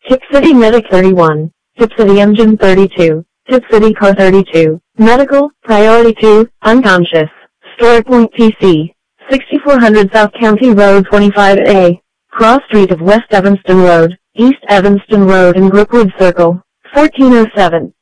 Tip City Medic 31, Tip City Engine 32, Tip City Car 32, Medical, Priority 2, Unconscious, Story Point PC, 6400 South County Road 25A, Cross Street of West Evanston Road, East Evanston Road and Brookwood Circle, 1407.